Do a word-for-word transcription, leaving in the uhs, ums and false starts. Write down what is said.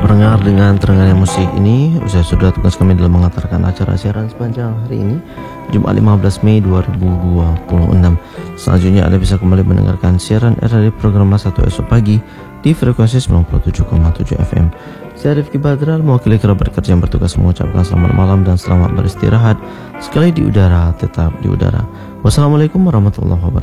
pendengar, dengan terengahnya musik ini usai sudah tugas kami dalam mengantarkan acara siaran sepanjang hari ini, Jumat lima belas Mei dua ribu dua puluh enam. Selanjutnya Anda bisa kembali mendengarkan siaran R R D program satu esok pagi di frekuensi sembilan puluh tujuh koma tujuh F M. Saya Rifki Badral, mewakili kerabat kerja yang bertugas mengucapkan selamat malam dan selamat beristirahat. Sekali di udara, tetap di udara. Wassalamualaikum warahmatullahi wabarakatuh.